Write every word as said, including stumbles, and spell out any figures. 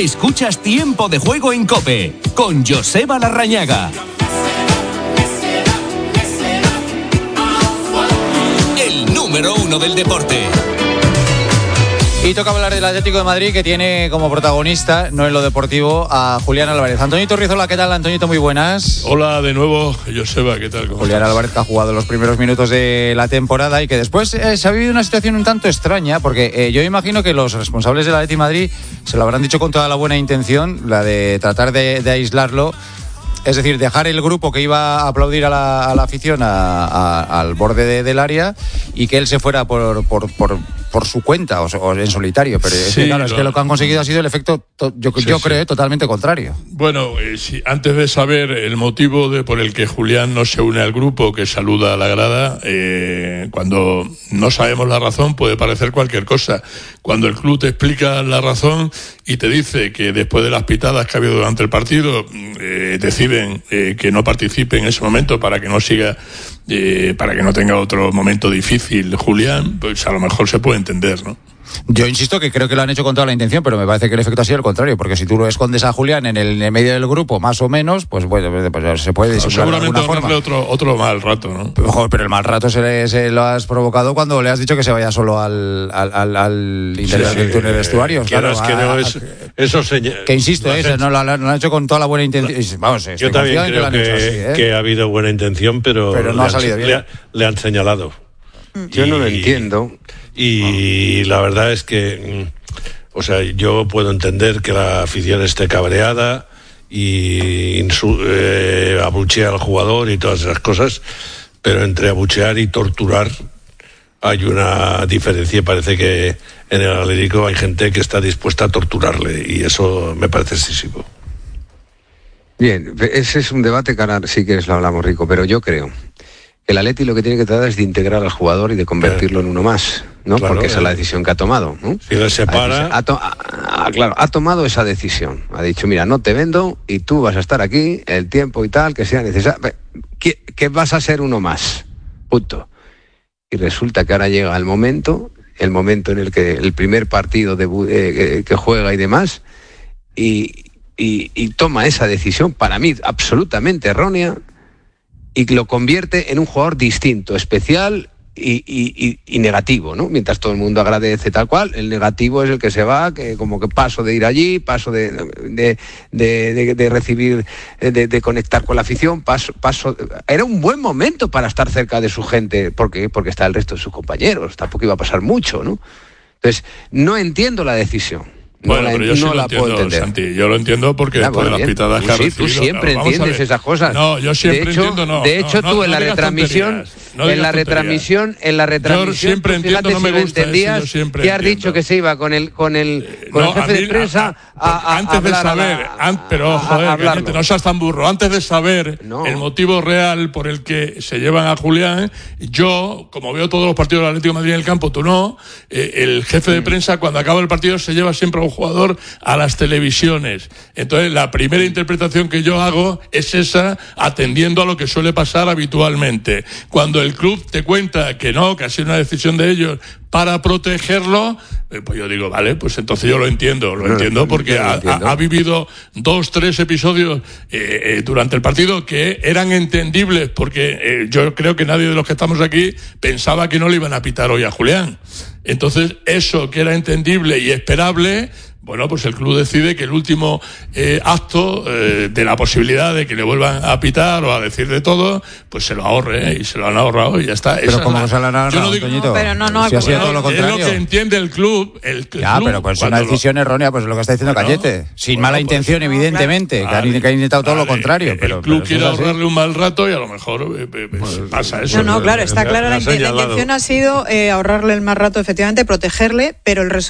Escuchas Tiempo de Juego en COPE con Joseba Larrañaga. El número uno del deporte. Y toca hablar del Atlético de Madrid, que tiene como protagonista, no en lo deportivo, a Julián Álvarez. Antoñito Rizola, ¿qué tal, Antoñito? Muy buenas. Hola de nuevo, Joseba, ¿qué tal? Julián estás? Álvarez, que ha jugado los primeros minutos de la temporada y que después eh, se ha vivido una situación un tanto extraña, porque eh, yo imagino que los responsables del Atlético de Madrid se lo habrán dicho con toda la buena intención, la de tratar de, de aislarlo. Es decir, dejar el grupo que iba a aplaudir a la, a la afición a, a, al borde de, del área y que él se fuera por, por, por, por su cuenta o, o en solitario. Pero sí, es, que, claro, lo... es que lo que han conseguido ha sido el efecto, to, yo, sí, yo sí. creo, totalmente contrario. Bueno, eh, si, antes de saber el motivo de, por el que Julián no se une al grupo, que saluda a la grada, eh, cuando no sabemos la razón puede parecer cualquier cosa. Cuando el club te explica la razón y te dice que después de las pitadas que ha habido durante el partido, eh, decide Eh, que no participe en ese momento para que no siga, eh, para que no tenga otro momento difícil Julián, pues a lo mejor se puede entender, ¿no? Yo insisto que creo que lo han hecho con toda la intención, pero me parece que el efecto ha sido el contrario, porque si tú lo escondes a Julián en el, en el medio del grupo, más o menos, pues bueno, pues se puede disimular de alguna forma. Seguramente otro, otro mal rato, ¿no? Pero, joder, pero el mal rato se, le, se lo has provocado cuando le has dicho que se vaya solo al, al, al, al interior sí, del túnel de vestuarios. Claro, claro, es que a, no es, eso señala, que insisto, no, eso, no, lo, lo han hecho con toda la buena intención. Vamos, yo también creo que, que, así, ¿eh? que ha habido buena intención, pero, pero no ha salido bien. Le, le han señalado. Yo y, no lo entiendo. Y la verdad es que, o sea, yo puedo entender que la afición esté cabreada y insu- eh, abuchea al jugador y todas esas cosas, pero entre abuchear y torturar hay una diferencia y parece que en el Atlético hay gente que está dispuesta a torturarle y eso me parece excesivo. Bien, ese es un debate que ahora si quieres lo hablamos, Rico, pero yo creo que el Atleti lo que tiene que tratar es de integrar al jugador y de convertirlo claro. en uno más, ¿no? Claro, porque esa es la decisión que ha tomado, ¿no? Si le separa... Ha, to- ha, claro, ha tomado esa decisión. Ha dicho, mira, no te vendo y tú vas a estar aquí el tiempo y tal que sea necesario. Que, que vas a ser uno más, punto. Y resulta que ahora llega el momento, el momento en el que el primer partido de, eh, que juega y demás, y, y, y toma esa decisión, para mí absolutamente errónea, y lo convierte en un jugador distinto, especial y, y, y negativo, ¿no? Mientras todo el mundo agradece tal cual, el negativo es el que se va, que como que paso de ir allí, paso de, de, de, de, de recibir, de, de conectar con la afición, paso, paso... Era un buen momento para estar cerca de su gente, ¿por qué? Porque está el resto de sus compañeros, tampoco iba a pasar mucho, ¿no? Entonces, no entiendo la decisión. Bueno, no la, pero yo sí no lo la entiendo, puedo entender. Santi, yo lo entiendo porque ya, después bueno, de las pitadas que ha sí, recibido... Tú siempre claro, entiendes esas cosas. No, yo siempre de hecho, entiendo, no. De hecho, no, tú no, en, no la retransmisión, no en la retransmisión... En la retransmisión... Yo siempre tú, entiendo, fíjate, no me si gusta, entendías, sí, yo siempre que has entiendo. dicho que se iba con el con el, con no, el jefe mí, de prensa a, a, a Antes hablar de saber... a, an, pero, a, joder, a cállate, no seas tan burro. Antes de saber no. el motivo real por el que se llevan a Julián, yo, como veo todos los partidos del Atlético de Madrid en el campo, tú no, eh, el jefe de prensa, cuando acaba el partido, se lleva siempre a un jugador a las televisiones. Entonces, la primera interpretación que yo hago es esa, atendiendo a lo que suele pasar habitualmente. Cuando el club te cuenta que no, que ha sido una decisión de ellos para protegerlo, eh, pues yo digo, vale, pues entonces yo lo entiendo, lo no, entiendo porque lo entiendo. Ha, ha vivido dos, tres episodios eh, eh, durante el partido que eran entendibles, porque eh, yo creo que nadie de los que estamos aquí pensaba que no le iban a pitar hoy a Julián. Entonces, eso que era entendible y esperable, bueno, pues el club decide que el último eh, acto eh, de la posibilidad de que le vuelvan a pitar o a decir de todo, pues se lo ahorre, ¿eh? Y se lo han ahorrado y ya está. Pero Esa como la, no se lo han ahorrado, yo no digo, Toñito, pero no, no, si ha sido todo lo contrario. Es lo que entiende el club. El, el ya, club, pero pues es una decisión lo... errónea, pues es lo que está diciendo bueno, Cayete. Sin bueno, mala pues, intención, no, evidentemente, claro, que, han, que han intentado vale, todo lo contrario. El, pero, el club pero quiere es ahorrarle un mal rato y a lo mejor eh, eh, pues, pasa eso. No, no, claro, está clara la, la intención ha sido eh, ahorrarle el mal rato, efectivamente, protegerle, pero el resultado